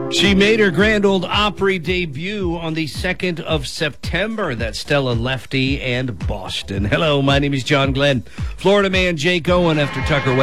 She made her Grand Ole Opry debut on the 2nd of September. That's Stella Lefty and Boston. Hello, my name is John Glenn. Florida man Jake Owen after Tucker West.